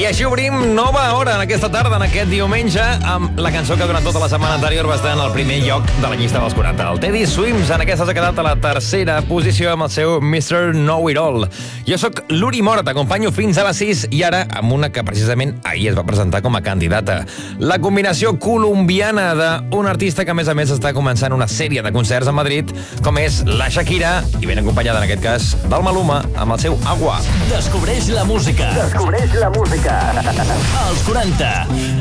així obrim nova hora en aquesta tarda, en aquest diumenge, amb la cançó que durant tota la setmana anterior va estar en el primer lloc de la llista dels 40. El Teddy Swims en aquesta s'ha quedat a la tercera posició amb el seu Mr. Know-It-All. Jo sóc l'Uri Mora, t'acompanyo fins a les 6 i ara amb una que precisament ahir es va presentar com a candidata. La combinació colombiana d'un artista que a més està començant una sèrie de concerts a Madrid, com és la Shakira, i ben acompanyada en aquest cas del Maluma amb el seu Agua. Descobreix la música. Descobreix la música. Als 40.